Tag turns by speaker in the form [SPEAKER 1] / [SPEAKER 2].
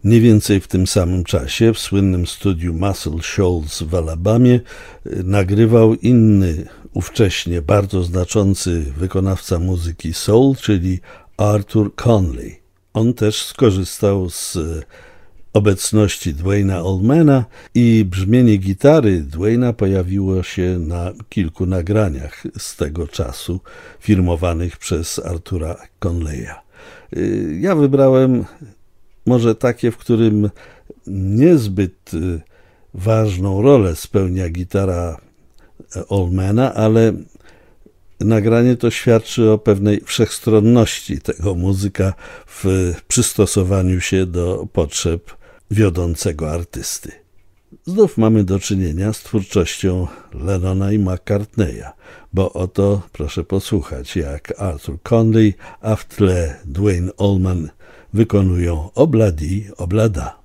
[SPEAKER 1] Mniej więcej w tym samym czasie w słynnym studiu Muscle Shoals w Alabamie nagrywał inny, ówcześnie bardzo znaczący wykonawca muzyki soul, czyli Arthur Conley. On też skorzystał z obecności Duane'a Allmana i brzmienie gitary Duane'a pojawiło się na kilku nagraniach z tego czasu, firmowanych przez Artura Conleya. Ja wybrałem może takie, w którym niezbyt ważną rolę spełnia gitara Allmana, ale nagranie to świadczy o pewnej wszechstronności tego muzyka w przystosowaniu się do potrzeb wiodącego artysty. Znów mamy do czynienia z twórczością Lennona i McCartneya, bo oto proszę posłuchać, jak Arthur Conley, a w tle Duane Allman wykonują Obladi Oblada.